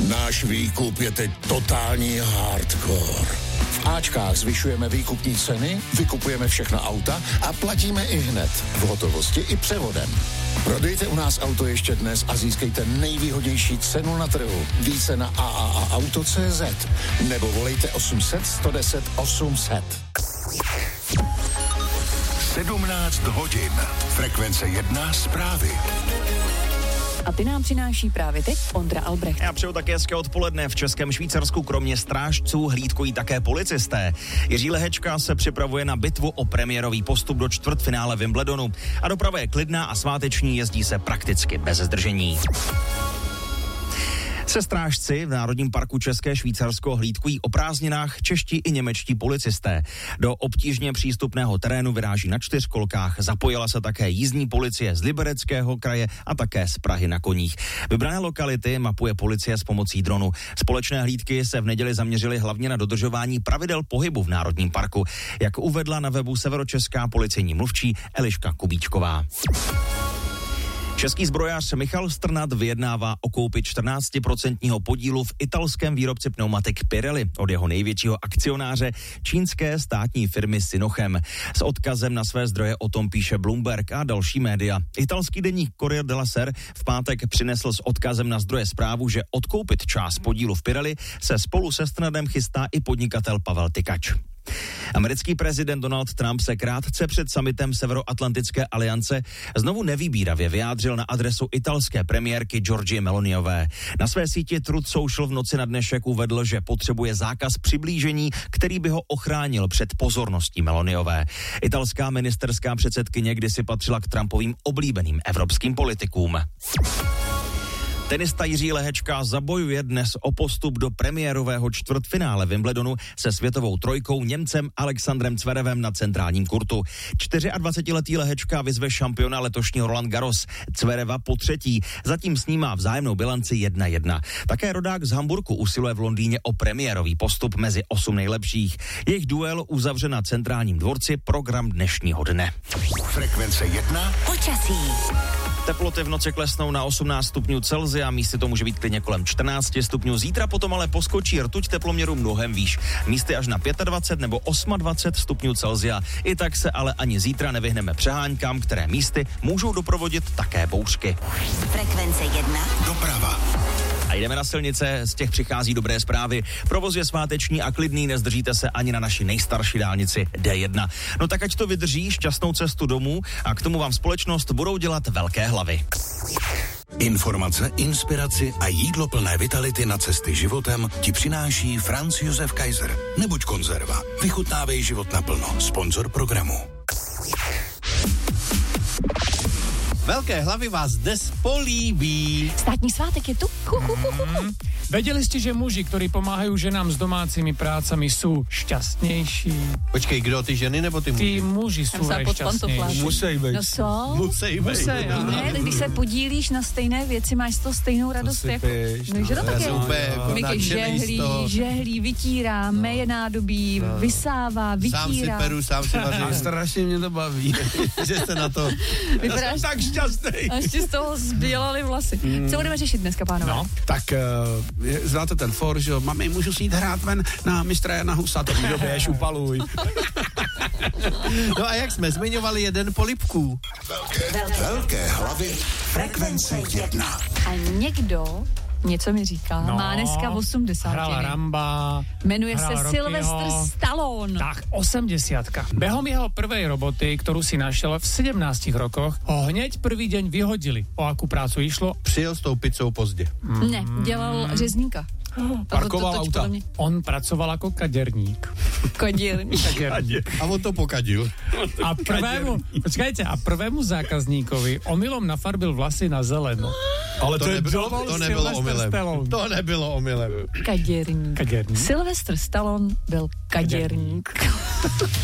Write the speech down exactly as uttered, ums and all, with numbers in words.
Náš výkup je teď totální hardcore. V Ačkách zvyšujeme výkupní ceny, vykupujeme všechna auta a platíme i hned. V hotovosti i převodem. Prodejte u nás auto ještě dnes a získejte nejvýhodnější cenu na trhu. Více na a a a auto tečka cé zet nebo volejte osm set, sto deset, osm set. sedmnáct hodin. Frekvence jedna zprávy. A ty nám přináší právě teď Ondra Albrecht. Já přeju také hezké odpoledne. V Českém Švýcarsku kromě strážců hlídkují také policisté. Jiří Lehečka se připravuje na bitvu o premiérový postup do čtvrtfinále Wimbledonu. A doprava je klidná a sváteční, jezdí se prakticky bez zdržení. Se strážci v Národním parku České Švýcarsko hlídkují o prázdninách čeští i němečtí policisté. Do obtížně přístupného terénu vyráží na čtyřkolkách. Zapojila se také jízdní policie z Libereckého kraje a také z Prahy na koních. Vybrané lokality mapuje policie s pomocí dronu. Společné hlídky se v neděli zaměřily hlavně na dodržování pravidel pohybu v Národním parku, jak uvedla na webu severočeská policejní mluvčí Eliška Kubíčková. Český zbrojař Michal Strnad vyjednává o koupi čtrnáct procent podílu v italském výrobci pneumatik Pirelli od jeho největšího akcionáře čínské státní firmy Sinochem. S odkazem na své zdroje o tom píše Bloomberg a další média. Italský deník Corriere della Sera v pátek přinesl s odkazem na zdroje zprávu, že odkoupit část podílu v Pirelli se spolu se Strnadem chystá i podnikatel Pavel Tykač. Americký prezident Donald Trump se krátce před summitem Severoatlantické aliance znovu nevybíravě vyjádřil na adresu italské premiérky Giorgie Meloniové. Na své síti Truth Social v noci na dnešek uvedl, že potřebuje zákaz přiblížení, který by ho ochránil před pozorností Meloniové. Italská ministerská předsedkyně kdysi patřila k Trumpovým oblíbeným evropským politikům. Tenista Jiří Lehečka zabojuje dnes o postup do premiérového čtvrtfinále Wimbledonu se světovou trojkou Němcem Alexandrem Zverevem na centrálním kurtu. dvacetčtyřletý Lehečka vyzve šampiona letošního Roland Garros Zvereva po třetí. Zatím s ním má vzájemnou bilanci jedna jedna. Také rodák z Hamburku usiluje v Londýně o premiérový postup mezi osm nejlepších. Jejich duel uzavře na centrálním dvorci program dnešního dne. Frekvence jedna. Počasí. Teploty v noci klesnou na osmnáct stupňů Celsia, místy to může být klidně kolem čtrnáct stupňů. Zítra potom ale poskočí rtuť teploměru mnohem výš. Místy až na dvacet pět nebo dvacet osm stupňů Celsia. I tak se ale ani zítra nevyhneme přeháňkám, které místy můžou doprovodit také bouřky. Frekvence jedna. Doprava. A jdeme na silnice, z těch přichází dobré zprávy. Provoz je sváteční a klidný, nezdržíte se ani na naší nejstarší dálnici D jedna. No tak ať to vydrží, šťastnou cestu domů a k tomu vám společnost budou dělat velké hlavy. Informace, inspiraci a jídlo plné vitality na cesty životem ti přináší Franz Josef Kaiser. Nebuď konzerva. Vychutnávej život naplno. Sponzor programu. Velké hlavy vás dnes políbí. Státní svátek je tu. Hu, hu, hu, hu. Mm. Vedeli ste, že muži, ktorí pomáhajú ženám s domácimi prácami, sú šťastnější? Počkej, kdo, ty ženy nebo ty muži? Ty muži sú najšťastnější. Musej být. No co? Musej být. Musej, No ne, tak když se podílíš na stejné věci, máš z toho stejnou radost. si Jako, píš, no, že to no, tak já je. jsem úplně jako Miky nadšený z žehlí, toho. žehlí, vytírá, no. meje nádobí, no. vysává, vytírá. Sám si peru, sám si vařím. Strašně mě to baví. Že jste na to. Vypadáš Tak šťastný. a ještě z toho zbělaly vlasy. Hmm. Co budeme řešit dneska, pánové? No. Tak uh, znáte ten for, že jo, mami, můžu si jít hrát ven na mistra Jana Husa, to mi doběž, upaluj. No a jak jsme zmiňovali jeden polibků. Velké, velké hlavy. Frekvence jedna. A někdo něco mi říká, No, má dneska osmdesát. Hrala Ramba. Jmenuje hrala se Rockyho. Sylvester Stallone. Tak, osemdesiatka. Behom jeho prvej roboty, ktorú si našiel v sedemnástich rokoch, ho hneď prvý deň vyhodili. O akú prácu išlo? Přijel s tou pizzou pozdě. Ne, dělal řezníka. Parkoval auta. On pracoval jako kaderník. Kaděrník. Kaderník. A on to pokadil. A prvému, počkajte, a prvému zákazníkovi omylom nafarbil vlasy na zeleno. Ale To, nebylo, to nebylo Sylvester omylem. Stallone. To nebylo omylem. Kaděrník. Kaděrník. Sylvester Stallone byl kaděrník.